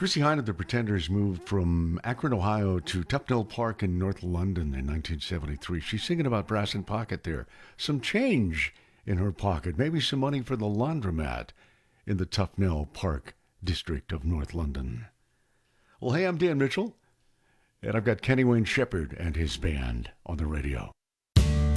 Chrissie Hynde of the Pretenders moved from Akron, Ohio to Tupnell Park in North London in 1973. She's singing about brass and pocket there. Some change in her pocket, maybe some money for the laundromat in the Tupnell Park district of North London. Well, hey, I'm Dan Mitchell, and I've got Kenny Wayne Shepherd and his band on the radio.